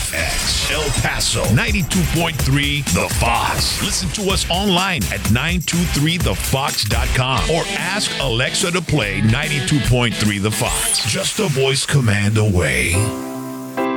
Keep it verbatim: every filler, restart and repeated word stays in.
F X, El Paso, ninety-two point three The Fox. Listen to us online at nine two three the fox dot com or ask Alexa to play ninety-two point three The Fox. Just a voice command away.